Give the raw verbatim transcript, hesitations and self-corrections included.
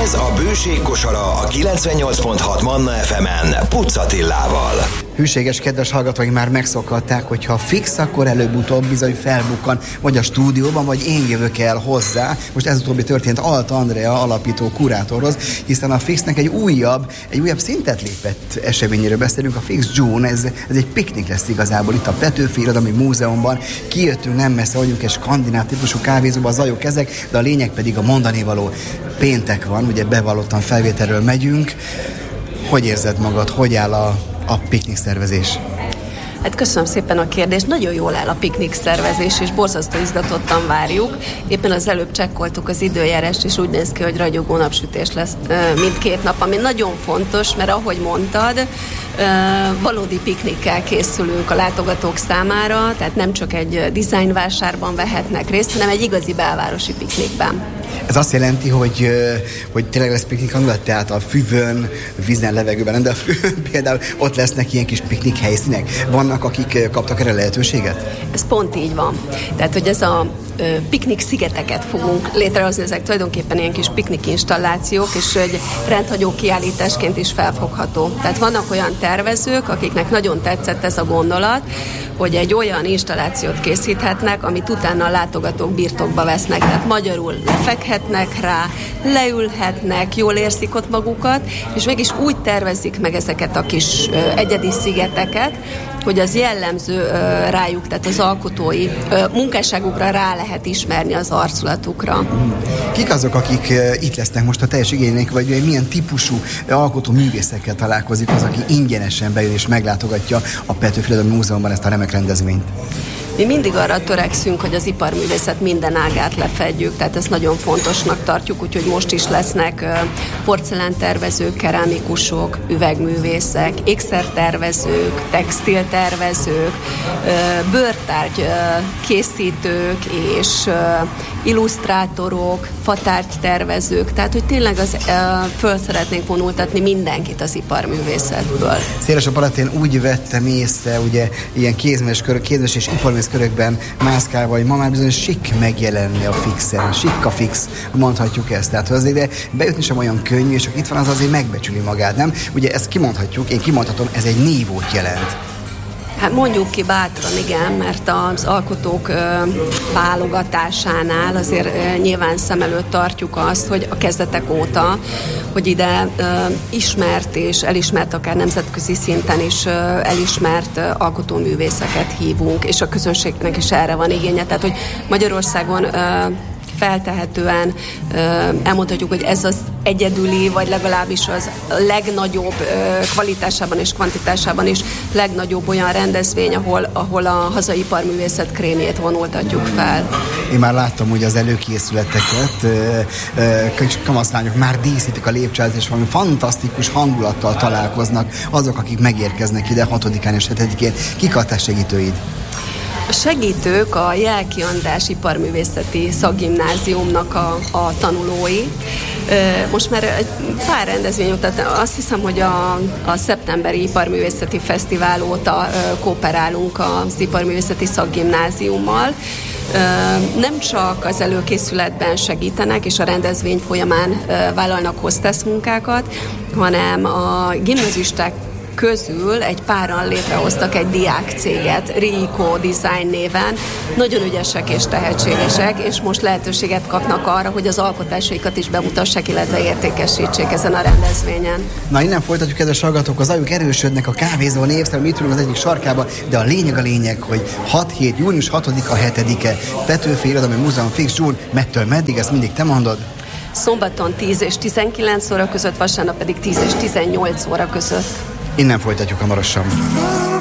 Ez a Bőség kosara a kilencvennyolc pont hat Manna ef emen Pucz Attilával. Hűséges, kedves hallgatóink már megszokhatták, hogy ha fix, akkor előbb-utóbb bizony felbukkan, vagy a stúdióban, vagy én jövök el hozzá. Most ez utóbbi történt Alt Andrea alapító kurátorhoz, hiszen a Fixnek egy újabb, egy újabb szintet lépett eseményéről beszélünk, a Fix June, ez, ez egy piknik lesz igazából itt a Petőfi Irodalmi Múzeumban. Kijöttünk nem messze, vagyunk egy skandináv típusú kávézóba, zajok ezek, de a lényeg pedig a mondanivaló. Péntek van, ugye bevallottan felvételről megyünk. Hogy érzed magad, hogy áll a a piknik szervezés? Hát köszönöm szépen a kérdést. Nagyon jól áll a piknik szervezés, és borzasztó izgatottan várjuk. Éppen az előbb csekkoltuk az időjárást, és úgy néz ki, hogy ragyogó napsütés lesz mindkét nap, ami nagyon fontos, mert ahogy mondtad, valódi piknikkel készülünk a látogatók számára, tehát nem csak egy dizájnvásárban vehetnek részt, hanem egy igazi belvárosi piknikben. Ez azt jelenti, hogy, hogy tényleg lesz piknik hangulat, tehát a füvön, vízen, levegőben, de a füvön például ott lesznek ilyen kis piknik helyszínek. Vannak, akik kaptak erre lehetőséget? Ez pont így van. Tehát, hogy ez a piknik szigeteket fogunk létrehozni, ezek tulajdonképpen ilyen kis piknik installációk, és egy rendhagyó kiállításként is felfogható. Tehát vannak olyan tervezők, akiknek nagyon tetszett ez a gondolat, hogy egy olyan installációt készíthetnek, amit utána a látogatók birtokba vesznek. Tehát magyarul lefekhetnek rá, leülhetnek, jól érzik ott magukat, és mégis úgy tervezik meg ezeket a kis ö, egyedi szigeteket, hogy az jellemző ö, rájuk, tehát az alkotói ö, munkásságukra rá lehet ismerni az arculatukra. Kik azok, akik ö, itt lesznek most a teljes igénynek, vagy milyen típusú ö, alkotó művészekkel találkozik az, aki ingyenesen bejön és meglátogatja a Petőfi Irodalmi Múzeumban ezt a remek rendezvényt? Mi mindig arra törekszünk, hogy az iparművészet minden ágát lefedjük, tehát ezt nagyon fontosnak tartjuk, úgyhogy most is lesznek porcelántervezők, keramikusok, üvegművészek, ékszertervezők, textiltervezők, bőrtárgy készítők és illusztrátorok, fatárgytervezők, tehát hogy tényleg az, föl szeretnénk vonultatni mindenkit az iparművészetből. Széles a Palatén úgy vettem észre, ugye ilyen kézműves körök, kézműves és iparművész körökben mászkálva, hogy ma már bizony sik megjelenni a Fixen, sikka Fix, mondhatjuk ezt. Tehát hogy azért bejutni sem olyan könnyű, és aki itt van, az azért megbecsüli magát, nem? Ugye ezt kimondhatjuk, én kimondhatom, ez egy nívót jelent. Hát mondjuk ki bátran, igen, mert az alkotók ö, válogatásánál azért ö, nyilván szem előtt tartjuk azt, hogy a kezdetek óta, hogy ide ö, ismert és elismert, akár nemzetközi szinten is ö, elismert ö, alkotóművészeket hívunk, és a közönségnek is erre van igénye. Tehát, hogy Magyarországon ö, feltehetően ö, elmondhatjuk, hogy ez az egyedüli, vagy legalábbis az legnagyobb ö, kvalitásában és kvantitásában is legnagyobb olyan rendezvény, ahol, ahol a hazai iparművészet krémjét vonultatjuk fel. Én már láttam ugye az előkészületeket, kamaszlányok már díszítik a lépcsőt, és valami fantasztikus hangulattal találkoznak azok, akik megérkeznek ide hatodikán és hetedikén. Kik a te segítőid? A segítők a Jelki András Iparművészeti Szakgimnáziumnak a, a tanulói. Most már egy pár rendezvény óta, azt hiszem, hogy a, a szeptemberi Iparművészeti Fesztivál óta kooperálunk az Iparművészeti Szakgimnáziummal. Nem csak az előkészületben segítenek, és a rendezvény folyamán vállalnak hostess munkákat, hanem a gimnazisták közül egy páran létrehoztak egy diákcéget, Rico Design néven. Nagyon ügyesek és tehetségesek, és most lehetőséget kapnak arra, hogy az alkotásaikat is bemutassák, illetve értékesítsék ezen a rendezvényen. Na, innen folytatjuk, kedves hallgatók, az ajuk erősödnek, a kávézó névszer, mi itt ülünk az egyik sarkába, de a lényeg a lényeg, hogy hat hét, június hatodika, hetedike, Petőfi Irodalmi Múzeum Fix June, mettől meddig, ezt mindig te mondod? Szombaton tíz és tizenkilenc óra között, vasárnap pedig tíz és tizennyolc óra között. Innen folytatjuk hamarosan.